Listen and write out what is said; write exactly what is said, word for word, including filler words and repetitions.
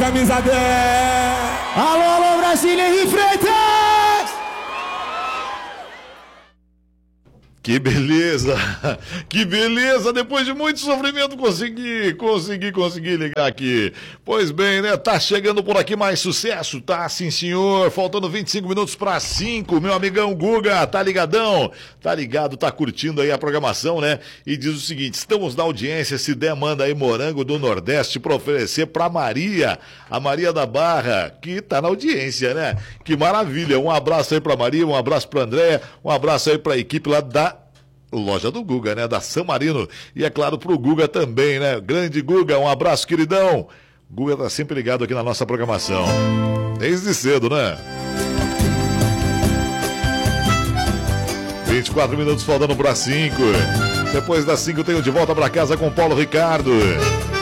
camisa dez. Alô, alô, Brasília, Henrique Freitas! Que beleza, que beleza, depois de muito sofrimento consegui, consegui, consegui ligar aqui. Pois bem, né, tá chegando por aqui mais sucesso, tá sim senhor, faltando vinte e cinco minutos para cinco, meu amigão Guga, tá ligadão? Tá ligado, tá curtindo aí a programação, né? E diz o seguinte, estamos na audiência, se der manda aí morango do Nordeste pra oferecer pra Maria, a Maria da Barra, que tá na audiência, né? Que maravilha, um abraço aí pra Maria, um abraço pra Andréia, um abraço aí pra equipe lá da Loja do Guga, né? Da San Marino. E é claro pro Guga também, né? Grande Guga, um abraço, queridão. Guga tá sempre ligado aqui na nossa programação. Desde cedo, né? vinte e quatro minutos faltando para cinco. Depois das cinco tenho de volta para casa com Paulo Ricardo.